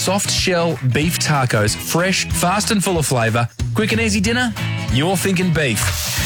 soft shell beef tacos. Fresh, fast and full of flavour. Quick and easy dinner? You're thinking beef.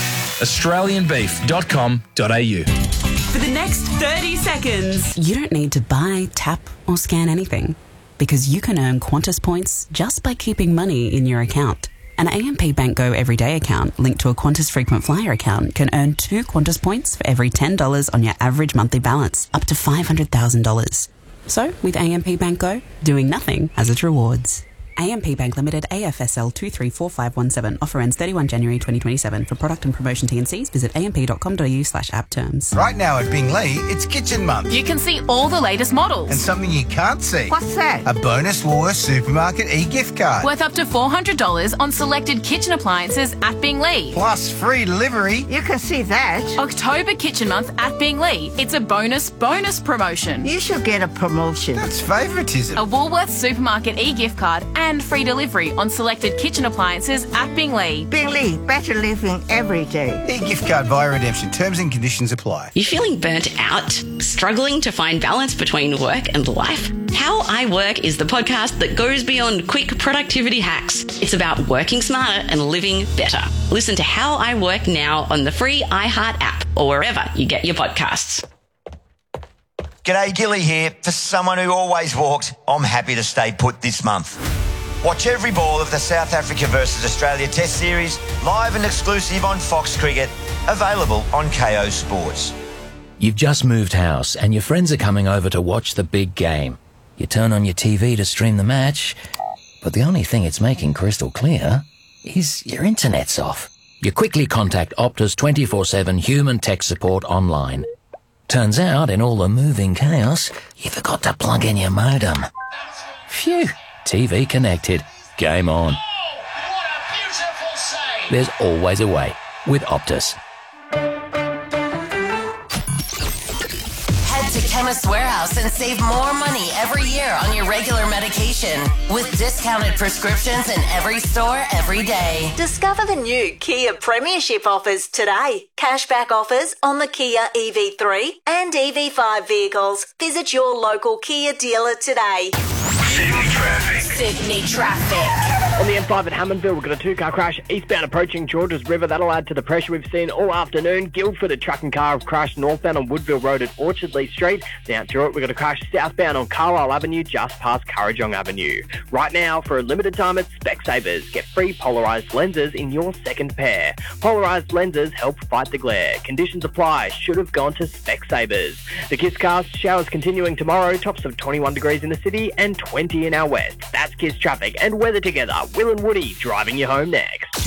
AustralianBeef.com.au. For the next 30 seconds. You don't need to buy, tap or scan anything because you can earn Qantas points just by keeping money in your account. An AMP Bank Go Everyday account linked to a Qantas Frequent Flyer account can earn 2 Qantas points for every $10 on your average monthly balance, up to $500,000. So, with AMP Bank Go, doing nothing has its rewards. AMP Bank Limited, AFSL 234517. Offer ends 31 January 2027. For product and promotion T&Cs, visit amp.com.au/app terms. Right now at Bingley, it's Kitchen Month. You can see all the latest models. And something you can't see. What's that? A bonus Woolworths Supermarket e-gift card. Worth up to $400 on selected kitchen appliances at Bingley. Plus free delivery. You can see that. October Kitchen Month at Bingley. It's a bonus promotion. You should get a promotion. That's favouritism. A Woolworths Supermarket e-gift card and free delivery on selected kitchen appliances at Bingley. Bingley, better living every day. E-gift card via redemption. Terms and conditions apply. You feeling burnt out? Struggling to find balance between work and life? How I Work is the podcast that goes beyond quick productivity hacks. It's about working smarter and living better. Listen to How I Work now on the free iHeart app or wherever you get your podcasts. G'day, Gilly here. For someone who always walked, I'm happy to stay put this month. Watch every ball of the South Africa versus Australia Test Series live and exclusive on Fox Cricket, available on KO Sports. You've just moved house and your friends are coming over to watch the big game. You turn on your TV to stream the match, but the only thing it's making crystal clear is your internet's off. You quickly contact Optus 24/7 human tech support online. Turns out, in all the moving chaos, you forgot to plug in your modem. Phew. TV connected. Game on. Oh, what a beautiful save! There's always a way with Optus. Head to Chemist Warehouse and save more money every year on your regular medication with discounted prescriptions in every store every day. Discover the new Kia Premiership offers today. Cashback offers on the Kia EV3 and EV5 vehicles. Visit your local Kia dealer today. Sydney traffic. On the M5 at Hammondville, we've got a two-car crash eastbound approaching Georges River. That'll add to the pressure we've seen all afternoon. Guildford, a truck and car have crashed northbound on Woodville Road at Orchardley Street. Now through it, we've got a crash southbound on Carlisle Avenue just past Currajong Avenue. Right now, for a limited time at Specsavers, get free polarised lenses in your second pair. Polarised lenses help fight the glare. Conditions apply. Should have gone to Specsavers. The Kisscast showers continuing tomorrow. Tops of 21 degrees in the city and 20 in our west. That's Kiss traffic and weather together. Will and Woody driving you home next.